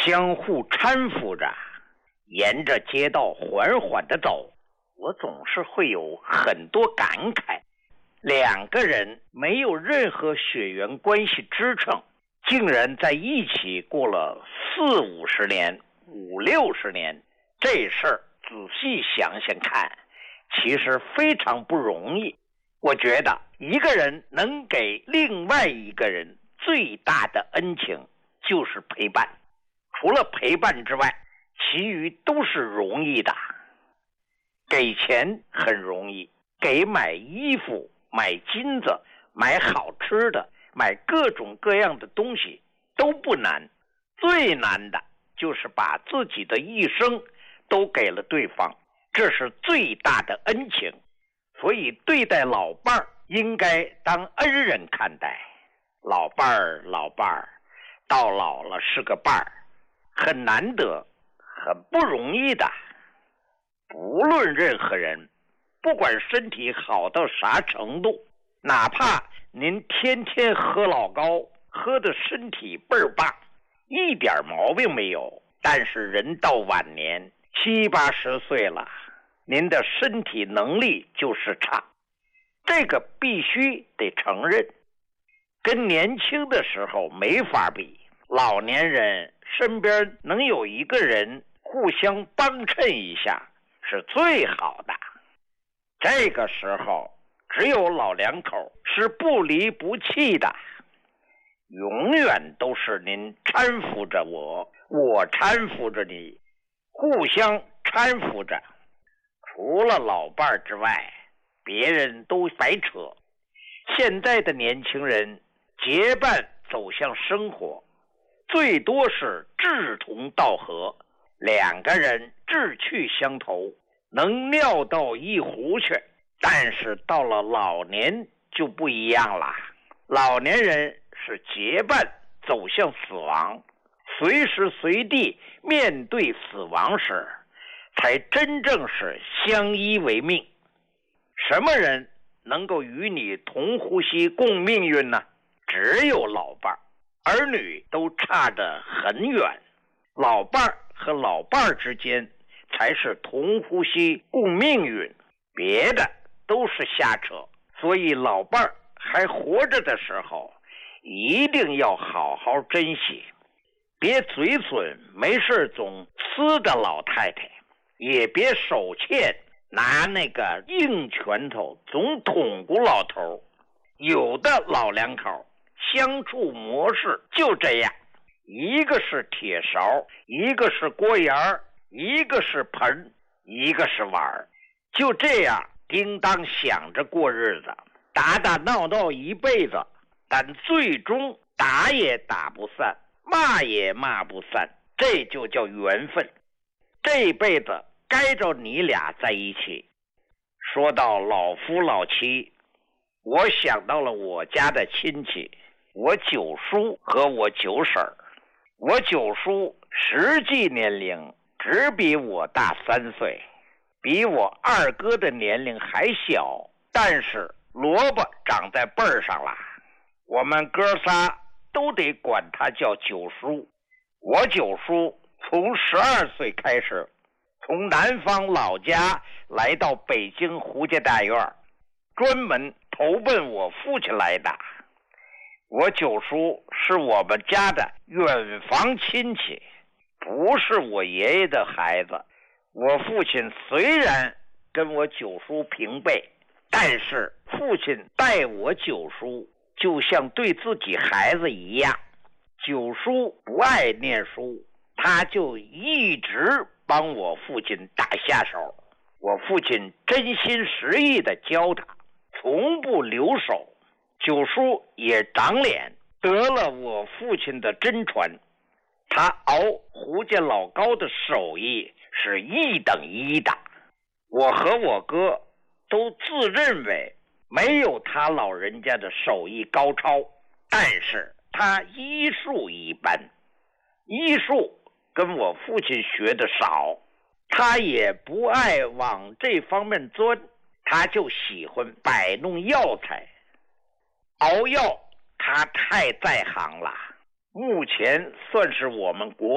相互搀扶着，沿着街道缓缓地走，我总是会有很多感慨。两个人没有任何血缘关系支撑，竟然在一起过了40-50年、50-60年，这事儿仔细想想看，其实非常不容易。我觉得一个人能给另外一个人最大的恩情就是陪伴，除了陪伴之外，其余都是容易的。给钱很容易，给买衣服、买金子、买好吃的、买各种各样的东西都不难，最难的就是把自己的一生都给了对方，这是最大的恩情。所以对待老伴儿应该当恩人看待。老伴儿到老了是个伴儿，很难得，很不容易的。不论任何人，不管身体好到啥程度，哪怕您天天喝老高，喝的身体倍儿棒，一点毛病没有，但是人到晚年70-80岁了，您的身体能力就是差，这个必须得承认。跟年轻的时候没法比，老年人身边能有一个人互相帮衬一下是最好的。这个时候只有老两口是不离不弃的，永远都是您搀扶着我，我搀扶着你，互相搀扶着。除了老伴儿之外，别人都白扯。现在的年轻人结伴走向生活，最多是志同道合，两个人志趣相投，能尿到一壶去。但是到了老年就不一样了，老年人是结伴走向死亡，随时随地面对死亡时，才真正是相依为命。什么人能够与你同呼吸共命运呢？只有老伴儿，儿女都差得很远，老伴儿和老伴儿之间才是同呼吸共命运，别的都是瞎扯。所以老伴儿还活着的时候，一定要好好珍惜，别嘴损没事总呲的老太太，也别手欠拿那个硬拳头总捅咕老头。有的老两口相处模式就这样，一个是铁勺，一个是锅沿儿，一个是盆，一个是碗，就这样叮当想着过日子，打打闹闹一辈子，但最终打也打不散，骂也骂不散，这就叫缘分。这辈子该着你俩在一起。说到老夫老妻，我想到了我家的亲戚，我九叔和我九婶儿。我九叔实际年龄只比我大3岁，比我二哥的年龄还小，但是萝卜长在辈儿上了，我们哥仨都得管他叫九叔。我九叔从12岁开始从南方老家来到北京胡家大院，专门投奔我父亲来的。我九叔是我们家的远房亲戚，不是我爷爷的孩子。我父亲虽然跟我九叔平辈，但是父亲待我九叔就像对自己孩子一样。九叔不爱念书，他就一直帮我父亲打下手。我父亲真心实意地教他，从不留手。九叔也长脸，得了我父亲的真传。他熬胡家老高的手艺是1等1的。我和我哥都自认为没有他老人家的手艺高超，但是他医术一般，医术跟我父亲学的少，他也不爱往这方面钻，他就喜欢摆弄药材。熬药他太在行了，目前算是我们国